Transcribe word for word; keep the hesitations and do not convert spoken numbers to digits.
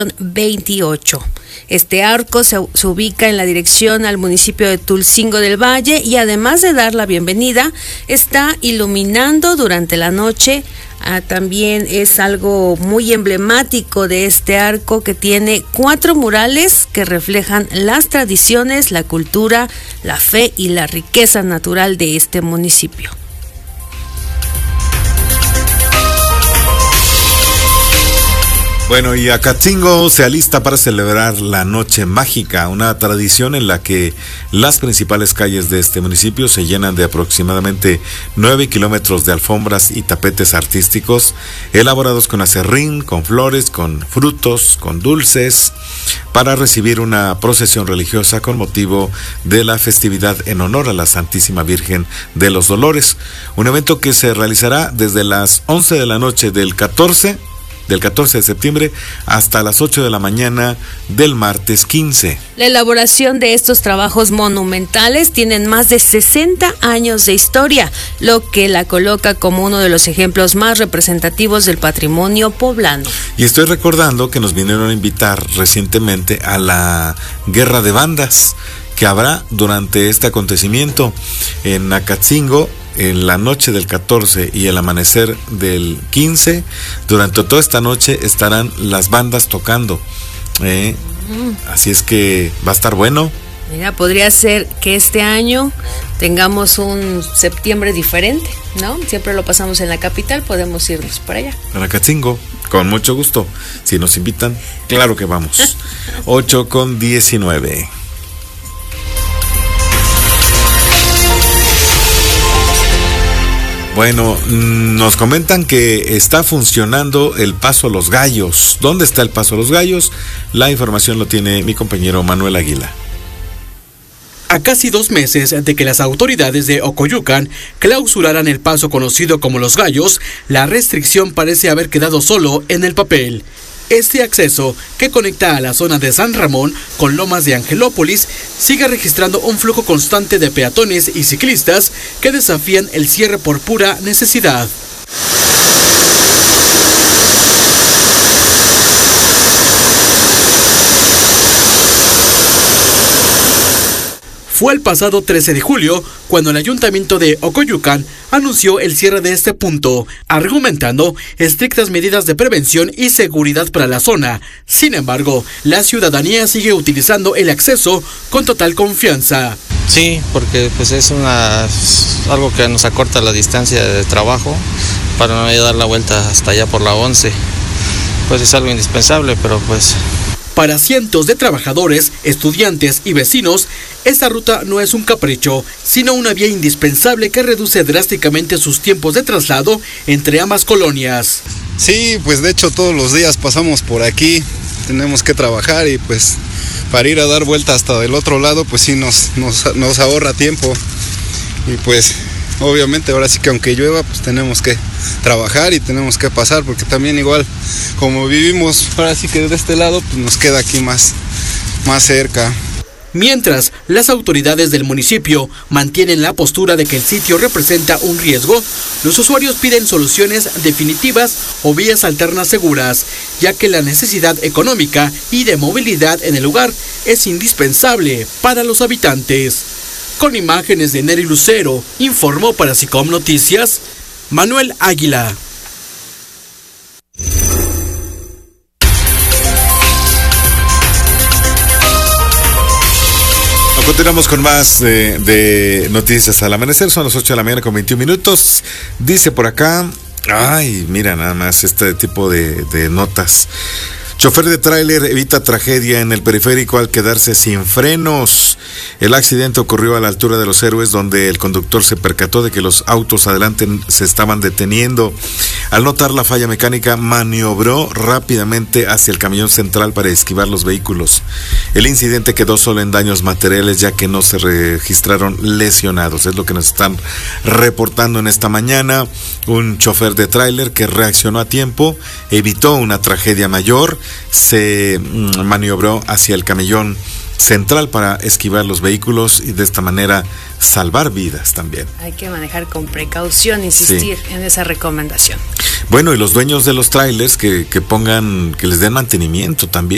veintiocho. Este arco se, se ubica en la dirección al municipio de Tulcingo del Valle y además de dar la bienvenida, está iluminando durante la noche. Ah, también es algo muy emblemático de este arco, que tiene cuatro murales que reflejan las tradiciones, la cultura, la fe y la riqueza natural de este municipio. Bueno, y Acatzingo se alista para celebrar la Noche Mágica, una tradición en la que las principales calles de este municipio se llenan de aproximadamente nueve kilómetros de alfombras y tapetes artísticos elaborados con acerrín, con flores, con frutos, con dulces, para recibir una procesión religiosa con motivo de la festividad en honor a la Santísima Virgen de los Dolores. Un evento que se realizará desde las once de la noche del catorce del catorce de septiembre hasta las ocho de la mañana del martes quince. La elaboración de estos trabajos monumentales tienen más de sesenta años de historia, lo que la coloca como uno de los ejemplos más representativos del patrimonio poblano. Y estoy recordando que nos vinieron a invitar recientemente a la Guerra de Bandas que habrá durante este acontecimiento en Acatzingo. En la noche del catorce y el amanecer del quince, durante toda esta noche estarán las bandas tocando. ¿eh? Mm. Así es que va a estar bueno. Mira, podría ser que este año tengamos un septiembre diferente, ¿no? Siempre lo pasamos en la capital, podemos irnos para allá. En Acatzingo, con mucho gusto. Si nos invitan, claro que vamos. ocho con diecinueve. Bueno, nos comentan que está funcionando el Paso Los Gallos. ¿Dónde está el Paso Los Gallos? La información lo tiene mi compañero Manuel Aguila. A casi dos meses de que las autoridades de Ocoyucan clausuraran el paso conocido como Los Gallos, la restricción parece haber quedado solo en el papel. Este acceso, que conecta a la zona de San Ramón con Lomas de Angelópolis, sigue registrando un flujo constante de peatones y ciclistas que desafían el cierre por pura necesidad. Fue el pasado trece de julio cuando el Ayuntamiento de Ocoyucan anunció el cierre de este punto, argumentando estrictas medidas de prevención y seguridad para la zona. Sin embargo, la ciudadanía sigue utilizando el acceso con total confianza. Sí, porque pues es una algo que nos acorta la distancia de trabajo para no dar la vuelta hasta allá por la once. Pues es algo indispensable, pero pues... Para cientos de trabajadores, estudiantes y vecinos, esta ruta no es un capricho, sino una vía indispensable que reduce drásticamente sus tiempos de traslado entre ambas colonias. Sí, pues de hecho todos los días pasamos por aquí, tenemos que trabajar y pues para ir a dar vuelta hasta del otro lado, pues sí nos, nos, nos ahorra tiempo. Y pues obviamente ahora sí que aunque llueva, pues tenemos que trabajar y tenemos que pasar, porque también igual como vivimos ahora sí que de este lado, pues nos queda aquí más, más cerca. Mientras, las autoridades del municipio mantienen la postura de que el sitio representa un riesgo, los usuarios piden soluciones definitivas o vías alternas seguras, ya que la necesidad económica y de movilidad en el lugar es indispensable para los habitantes. Con imágenes de Neri Lucero, informó para SICOM Noticias, Manuel Águila. Continuamos con más de, de noticias al amanecer. Son las ocho de la mañana con veintiún minutos. Dice por acá, ay, mira nada más este tipo de, de notas. Chofer de tráiler evita tragedia en el periférico al quedarse sin frenos. El accidente ocurrió a la altura de Los Héroes, donde el conductor se percató de que los autos adelante se estaban deteniendo. Al notar la falla mecánica, maniobró rápidamente hacia el camión central para esquivar los vehículos. El incidente quedó solo en daños materiales, ya que no se registraron lesionados. Es lo que nos están reportando en esta mañana. Un chofer de tráiler que reaccionó a tiempo, evitó una tragedia mayor, se maniobró hacia el camellón central para esquivar los vehículos y de esta manera salvar vidas también. Hay que manejar con precaución, insistir sí. en esa recomendación. Bueno, y los dueños de los trailers que, que pongan, que les den mantenimiento también.